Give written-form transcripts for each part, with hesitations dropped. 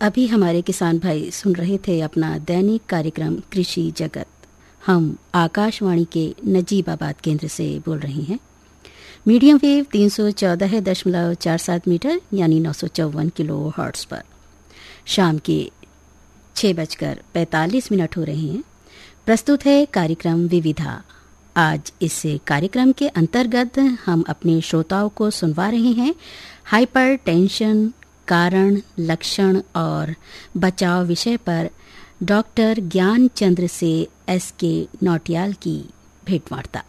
अभी हमारे किसान भाई सुन रहे थे अपना दैनिक कार्यक्रम कृषि जगत। हम आकाशवाणी के नजीबाबाद केंद्र से बोल रहे हैं। मीडियम वेव 314.47 मीटर यानी 954 किलो हर्ट्ज पर शाम के 6:45 हो रहे हैं। प्रस्तुत है कार्यक्रम विविधा। आज इस कार्यक्रम के अंतर्गत हम अपने श्रोताओं को सुनवा रहे हैं हाइपर टेंशन, कारण, लक्षण और बचाव विषय पर डॉक्टर ज्ञान चंद्र से एस.के. नौटियाल की भेंटवार्ता।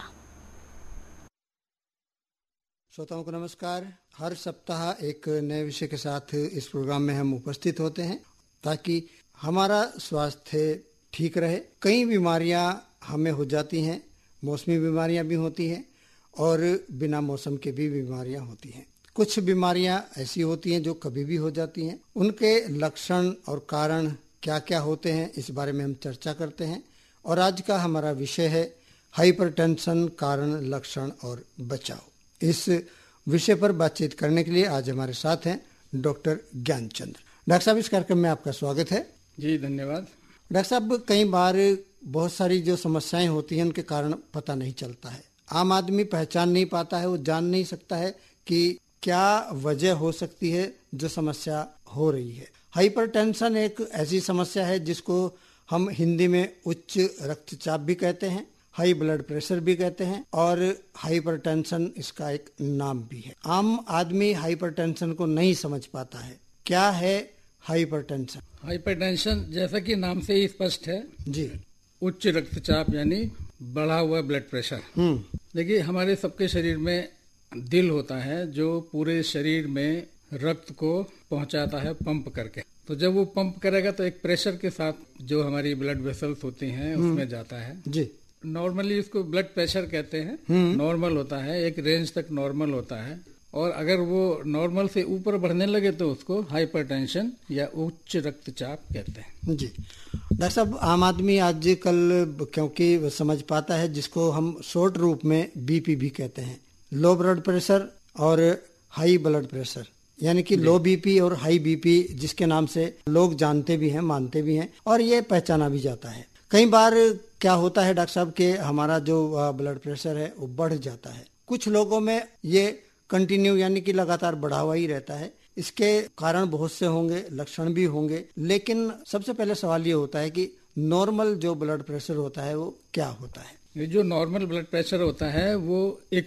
श्रोताओं को नमस्कार। हर सप्ताह एक नए विषय के साथ इस प्रोग्राम में हम उपस्थित होते हैं ताकि हमारा स्वास्थ्य ठीक रहे। कई बीमारियां हमें हो जाती हैं, मौसमी बीमारियां भी होती हैं और बिना मौसम के भी बीमारियां होती हैं। कुछ बीमारियां ऐसी होती हैं जो कभी भी हो जाती हैं। उनके लक्षण और कारण क्या क्या होते हैं, इस बारे में हम चर्चा करते हैं। और आज का हमारा विषय है हाइपरटेंशन, कारण, लक्षण और बचाव। इस विषय पर बातचीत करने के लिए आज हमारे साथ हैं डॉक्टर ज्ञानचंद्र। डॉक्टर साहब, इस कार्यक्रम में आपका स्वागत है। जी धन्यवाद। डॉक्टर साहब, कई बार बहुत सारी जो समस्याएं होती हैं उनके कारण पता नहीं चलता है। आम आदमी पहचान नहीं पाता है, वो जान नहीं सकता है कि क्या वजह हो सकती है जो समस्या हो रही है। हाइपरटेंशन एक ऐसी समस्या है जिसको हम हिंदी में उच्च रक्तचाप भी कहते हैं, हाई ब्लड प्रेशर भी कहते हैं और हाइपरटेंशन इसका एक नाम भी है। आम आदमी हाइपरटेंशन को नहीं समझ पाता है। क्या है हाइपरटेंशन? हाइपरटेंशन जैसा कि नाम से ही स्पष्ट है जी, उच्च रक्तचाप यानी बढ़ा हुआ ब्लड प्रेशर। देखिए, हमारे सबके शरीर में दिल होता है जो पूरे शरीर में रक्त को पहुंचाता है पंप करके। तो जब वो पंप करेगा तो एक प्रेशर के साथ जो हमारी ब्लड वेसल्स होती हैं उसमें जाता है जी। नॉर्मली इसको ब्लड प्रेशर कहते हैं। नॉर्मल होता है, एक रेंज तक नॉर्मल होता है और अगर वो नॉर्मल से ऊपर बढ़ने लगे तो उसको हाइपरटेंशन या उच्च रक्तचाप कहते हैं जी। डॉक्टर साहब, आम आदमी आजकल क्योंकि वो समझ पाता है जिसको हम शॉर्ट रूप में बीपी भी कहते हैं, लो ब्लड प्रेशर और हाई ब्लड प्रेशर, यानी कि लो बीपी और हाई बीपी, जिसके नाम से लोग जानते भी हैं, मानते भी हैं और ये पहचाना भी जाता है। कई बार क्या होता है डॉक्टर साहब के हमारा जो ब्लड प्रेशर है वो बढ़ जाता है। कुछ लोगों में ये कंटिन्यू यानी कि लगातार बढ़ा हुआ ही रहता है। इसके कारण बहुत से होंगे, लक्षण भी होंगे, लेकिन सबसे पहले सवाल ये होता है कि नॉर्मल जो ब्लड प्रेशर होता है वो क्या होता है? ये जो नॉर्मल ब्लड प्रेशर होता है वो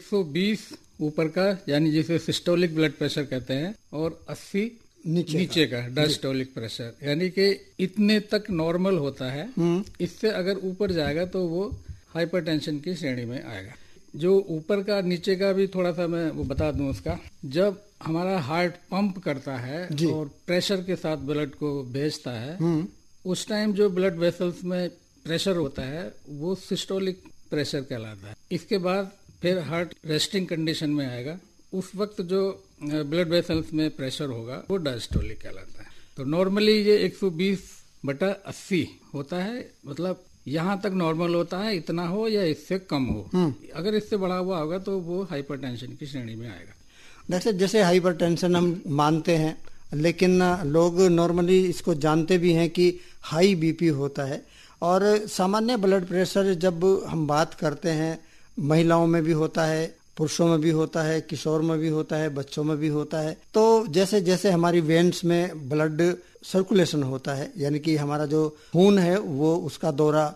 120 ऊपर का यानी जिसे सिस्टोलिक ब्लड प्रेशर कहते हैं और 80 नीचे का डायस्टोलिक प्रेशर, यानी कि इतने तक नॉर्मल होता है। इससे अगर ऊपर जाएगा तो वो हाइपरटेंशन की श्रेणी में आएगा। जो ऊपर का नीचे का भी थोड़ा सा मैं वो बता दूं उसका। जब हमारा हार्ट पंप करता है और प्रेशर के साथ ब्लड को भेजता है, उस टाइम जो ब्लड वेसल्स में प्रेशर होता है वो सिस्टोलिक प्रेशर कहलाता है। इसके बाद फिर हार्ट रेस्टिंग कंडीशन में आएगा, उस वक्त जो ब्लड वेसल्स में प्रेशर होगा वो डायस्टोलिक कहलाता है। तो नॉर्मली ये 120/80 होता है, मतलब यहाँ तक नॉर्मल होता है, इतना हो या इससे कम हो। अगर इससे बढ़ा हुआ होगा तो वो हाइपरटेंशन की श्रेणी में आएगा। डॉक्टर, जैसे हाइपरटेंशन हम मानते हैं, लेकिन लोग नॉर्मली इसको जानते भी हैं कि हाई बीपी होता है। और सामान्य ब्लड प्रेशर जब हम बात करते हैं, महिलाओं में भी होता है, पुरुषों में भी होता है, किशोर में भी होता है, बच्चों में भी होता है। तो जैसे जैसे हमारी वेन्स में ब्लड सर्कुलेशन होता है, यानी कि हमारा जो खून है वो उसका दौरा